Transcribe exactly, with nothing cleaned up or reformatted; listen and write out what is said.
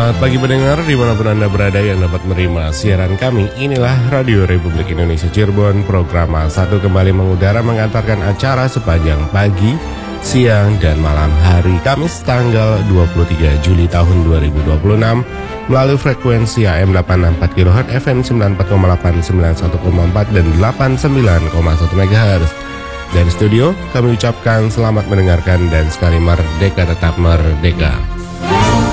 Selamat pagi pendengar dimanapun Anda berada yang dapat menerima siaran kami. Inilah Radio Republik Indonesia Cirebon. Program A satu kembali mengudara mengantarkan acara sepanjang pagi, siang, dan malam hari Kamis tanggal dua puluh tiga Juli tahun dua ribu dua puluh enam melalui frekuensi A M delapan enam empat kilohertz, F M sembilan puluh empat koma delapan, sembilan puluh satu koma empat, dan delapan puluh sembilan koma satu megahertz. Dari studio kami ucapkan selamat mendengarkan dan sekali merdeka tetap merdeka.